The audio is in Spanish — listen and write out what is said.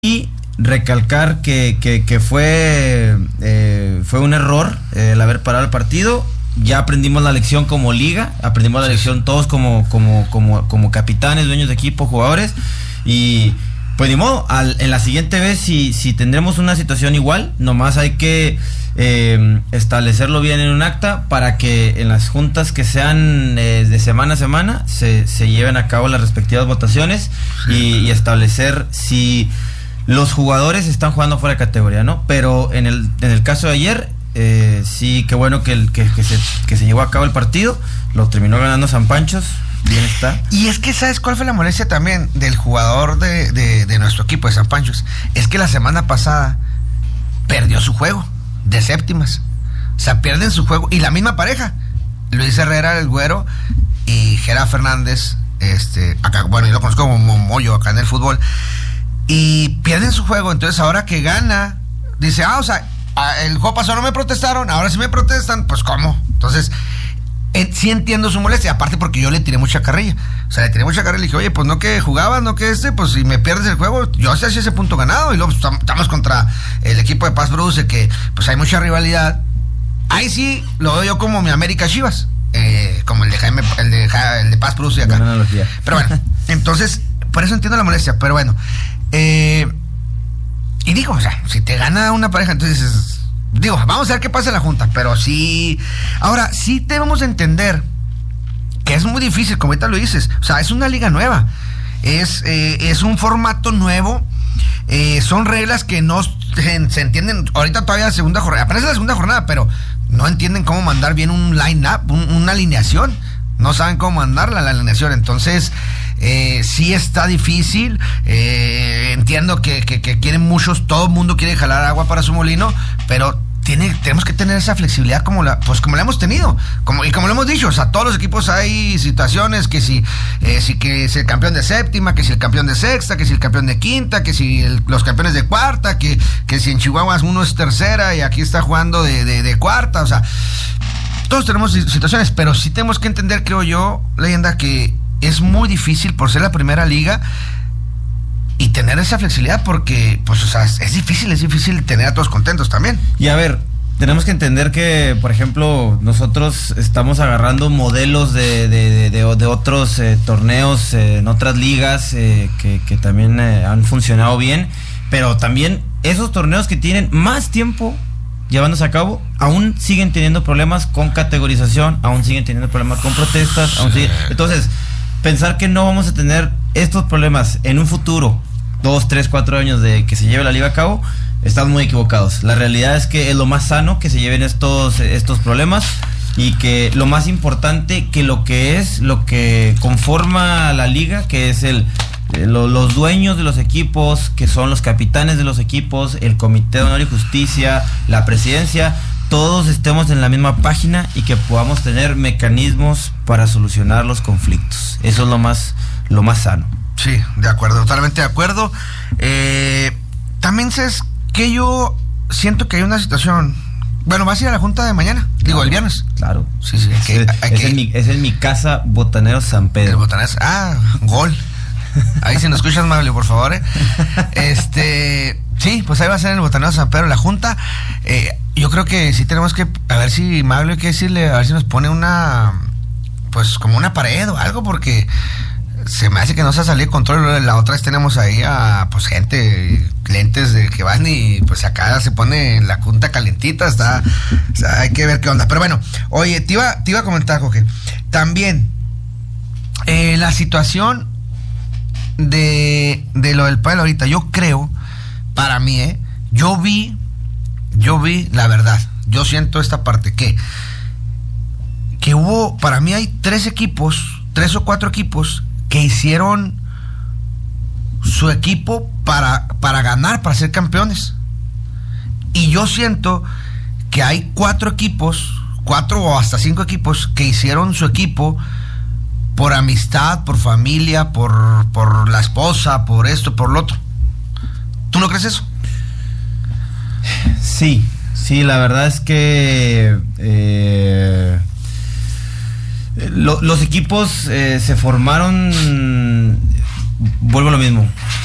Y recalcar que fue un error el haber parado el partido. Ya aprendimos la lección como liga, aprendimos la lección todos como capitanes, dueños de equipo, jugadores, y pues ni modo, en la siguiente vez si tendremos una situación igual, nomás hay que establecerlo bien en un acta para que en las juntas que sean de semana a semana se lleven a cabo las respectivas votaciones y establecer si los jugadores están jugando fuera de categoría, ¿no? Pero en el caso de ayer, sí, qué bueno que se llevó a cabo el partido, lo terminó ganando San Panchos, bien está. Y es que, ¿sabes cuál fue la molestia también del jugador de nuestro equipo de San Panchos? Es que la semana pasada perdió su juego de séptimas. O sea, pierden su juego, y la misma pareja, Luis Herrera, el Güero, y Gerard Fernández, acá, bueno, yo lo conozco como Moyo acá en el fútbol, y pierden su juego. Entonces ahora que gana, dice, o sea, el juego pasado no me protestaron, ahora sí me protestan, pues ¿cómo? Entonces, sí entiendo su molestia, aparte porque yo le tiré mucha carrilla. O sea, le tiré mucha carrilla y le dije, oye, pues no que jugabas, no que pues si me pierdes el juego, yo hacía ese punto ganado. Y luego pues, estamos contra el equipo de Paz Produce, que pues hay mucha rivalidad. Ahí sí lo veo yo como mi América Chivas, como el de Paz Produce acá. Buena analogía. Pero bueno, entonces, por eso entiendo la molestia, pero bueno. Y digo, o sea, si te gana una pareja, entonces digo, vamos a ver qué pasa en la junta, pero sí. Ahora, sí debemos entender que es muy difícil, como ahorita lo dices. O sea, es una liga nueva, es un formato nuevo, son reglas que no se entienden. Ahorita todavía la segunda jornada, apenas es la segunda jornada, pero no entienden cómo mandar bien un line-up, una alineación. No saben cómo mandarla, la alineación. Entonces, sí está difícil. Entiendo que quieren muchos, todo el mundo quiere jalar agua para su molino, pero tenemos que tener esa flexibilidad como la hemos tenido. Como lo hemos dicho, o sea, todos los equipos hay situaciones que si que es el campeón de séptima, que si el campeón de sexta, que si el campeón de quinta, que si los campeones de cuarta, que si en Chihuahua uno es tercera y aquí está jugando de cuarta, o sea, todos tenemos situaciones, pero sí tenemos que entender, creo yo, Leyenda, que es muy difícil por ser la primera liga y tener esa flexibilidad, porque, pues, o sea, es difícil tener a todos contentos también. Y a ver, tenemos que entender que, por ejemplo, nosotros estamos agarrando modelos de otros torneos en otras ligas que también han funcionado bien, pero también esos torneos que tienen más tiempo llevándose a cabo, aún siguen teniendo problemas con categorización, aún siguen teniendo problemas con protestas, entonces, pensar que no vamos a tener estos problemas en un futuro, 2, 3, 4 años de que se lleve la liga a cabo, están muy equivocados. La realidad es que es lo más sano que se lleven estos problemas, y que lo más importante, que lo que conforma la liga, que es los dueños de los equipos, que son los capitanes de los equipos, el comité de honor y justicia, la presidencia, todos estemos en la misma página y que podamos tener mecanismos para solucionar los conflictos. Eso es lo más sano. Sí, de acuerdo, totalmente de acuerdo. También sabes que yo siento que hay una situación. Bueno, vas a ir a la junta de mañana, el viernes. Claro. Sí, Es en mi casa, Botanero San Pedro. El Botanero, gol. Ahí si nos escuchas, Maglio, por favor, sí, pues ahí va a ser en el Botanero San Pedro la junta. Yo creo que sí tenemos que, a ver si Maglio hay que decirle, a ver si nos pone pues como una pared o algo, porque se me hace que no se ha salido de control. La otra vez tenemos ahí a pues gente, clientes de que van y pues acá se pone la junta calentita, o sea, hay que ver qué onda. Pero bueno, oye, te iba a comentar, Jorge, también la situación de lo del pádel ahorita. Yo creo, para mí, yo vi la verdad, yo siento esta parte que hubo, para mí hay 3 o 4 equipos que hicieron su equipo para ganar, para ser campeones, y yo siento que hay 4 o hasta 5 equipos que hicieron su equipo por amistad, por familia, por la esposa, por esto, por lo otro. ¿Tú no crees eso? Sí, la verdad es que los equipos se formaron, vuelvo a lo mismo,